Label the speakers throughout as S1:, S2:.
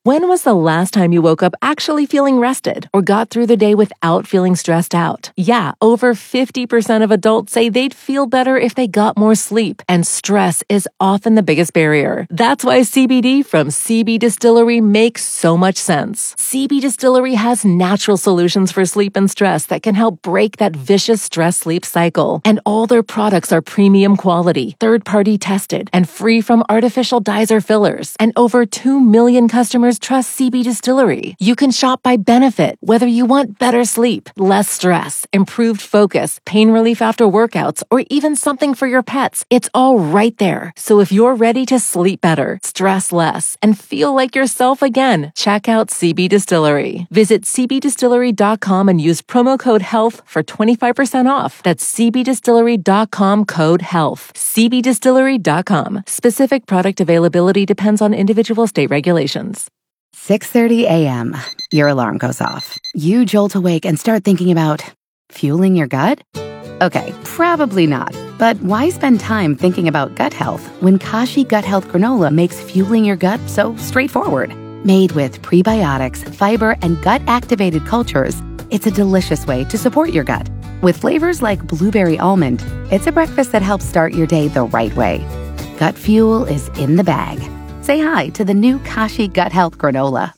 S1: When was the last time you woke up actually feeling rested or got through the day without feeling stressed out? Yeah, over 50% of adults say they'd feel better if they got more sleep, and stress is often the biggest barrier. That's why CBD from CB Distillery makes so much sense. CB Distillery has natural solutions for sleep and stress that can help break that vicious stress-sleep cycle. And all their products are premium quality, third-party tested, and free from artificial dyes or fillers. And over 2 million customers trust CB Distillery. You can shop by benefit, whether you want better sleep, less stress, improved focus, pain relief after workouts, or even something for your pets. It's all right there. So if you're ready to sleep better, stress less, and feel like yourself again, check out CB Distillery. Visit cbdistillery.com and use promo code HEALTH for 25% off. That's cbdistillery.com, code HEALTH. cbdistillery.com. Specific product availability depends on individual state regulations.
S2: 6:30 a.m. Your alarm goes off. You jolt awake and start thinking about fueling your gut? Okay, probably not. But why spend time thinking about gut health when Kashi Gut Health Granola makes fueling your gut so straightforward? Made with prebiotics, fiber, and gut-activated cultures, it's a delicious way to support your gut. With flavors like blueberry almond, it's a breakfast that helps start your day the right way. Gut fuel is in the bag. Say hi to the new Kashi Gut Health Granola.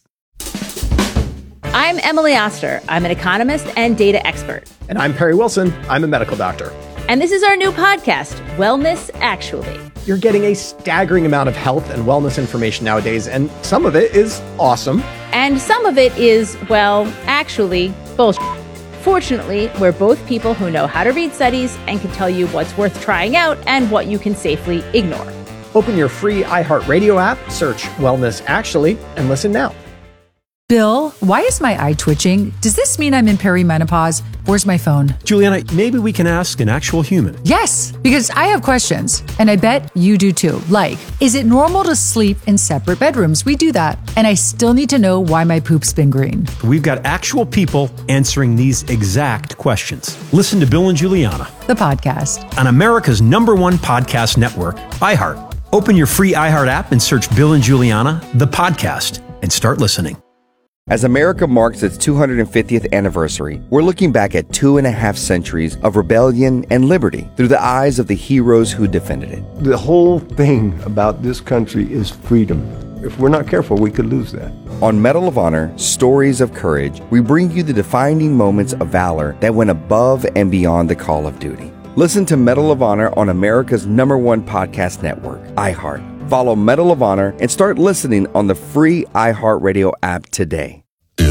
S3: I'm Emily Oster. I'm an economist and data expert.
S4: And I'm Perry Wilson. I'm a medical doctor.
S3: And this is our new podcast, Wellness Actually.
S4: You're getting a staggering amount of health and wellness information nowadays, and some of it is awesome.
S3: And some of it is, well, actually, bullshit. Fortunately, we're both people who know how to read studies and can tell you what's worth trying out and what you can safely ignore.
S4: Open your free iHeartRadio app, search Wellness Actually, and listen now.
S5: Bill, why is my eye twitching? Does this mean I'm in perimenopause? Where's my phone?
S6: Juliana, maybe we can ask an actual human.
S5: Yes, because I have questions, and I bet you do too. Like, is it normal to sleep in separate bedrooms? We do that. And I still need to know why my poop's been green.
S6: We've got actual people answering these exact questions. Listen to Bill and Juliana,
S5: the podcast,
S6: on America's #1 podcast network, iHeart. Open your free iHeart app and search Bill and Juliana, the podcast, and start listening.
S7: As America marks its 250th anniversary, we're looking back at 2.5 centuries of rebellion and liberty through the eyes of the heroes who defended it.
S8: The whole thing about this country is freedom. If we're not careful, we could lose that.
S7: On Medal of Honor, Stories of Courage, we bring you the defining moments of valor that went above and beyond the call of duty. Listen to Medal of Honor on America's #1 podcast network, iHeart. Follow Medal of Honor and start listening on the free iHeartRadio app today.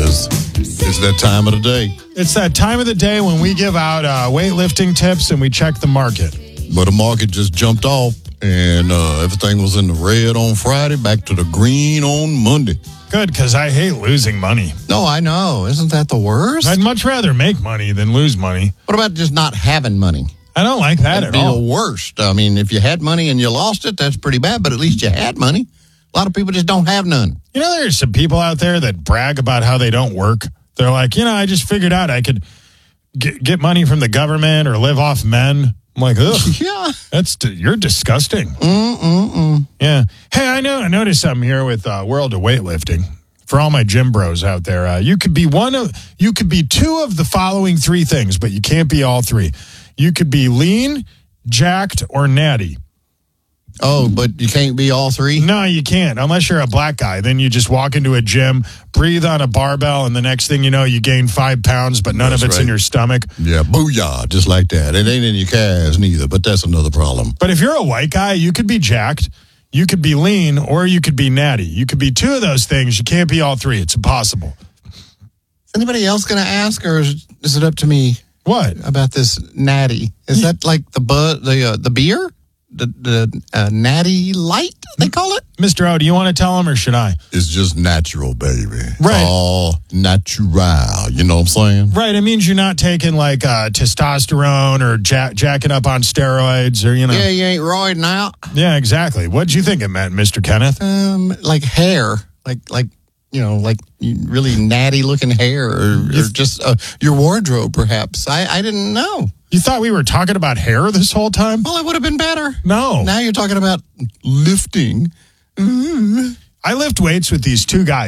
S9: It's that time of the day.
S10: It's that time of the day when we give out weightlifting tips and we check the market.
S9: But the market just jumped off and everything was in the red on Friday, back to the green on Monday.
S10: Good, because I hate losing money.
S9: No, I know. Isn't that the worst?
S10: I'd much rather make money than lose money.
S9: What about just not having money?
S10: I don't like that at all.
S9: That'd be the worst. I mean, if you had money and you lost it, that's pretty bad, but at least you had money. A lot of people just don't have none.
S10: You know, there's some people out there that brag about how they don't work. They're like, I just figured out I could get money from the government or live off men. I'm like, ugh.
S9: Yeah.
S10: You're disgusting. Yeah. Hey, I noticed something here with World of Weightlifting. For all my gym bros out there, you could be two of the following three things, but you can't be all three. You could be lean, jacked, or natty.
S9: Oh, but you can't be all three?
S10: No, you can't, unless you're a black guy. Then you just walk into a gym, breathe on a barbell, and the next thing you know, you gain 5 pounds, but none of it's in your stomach.
S9: Yeah, booyah, just like that. It ain't in your calves neither, but that's another problem.
S10: But if you're a white guy, you could be jacked, you could be lean, or you could be natty. You could be two of those things. You can't be all three. It's impossible.
S9: Is anybody else going to ask, or is it up to me?
S10: What?
S9: About this natty. Is that like the beer? The natty light, they call it?
S10: Mr. O, do you want to tell him or should I?
S9: It's just natural, baby.
S10: Right.
S9: All natural. You know what I'm saying?
S10: Right. It means you're not taking like testosterone or jacking up on steroids or,
S9: Yeah, you ain't roiding out.
S10: Yeah, exactly. What'd you think it meant, Mr. Kenneth?
S9: Like hair. Like really natty looking hair or just your wardrobe, perhaps. I didn't know.
S10: You thought we were talking about hair this whole time?
S9: Well, it would have been better.
S10: No.
S9: Now you're talking about lifting.
S10: I lift weights with these two guys.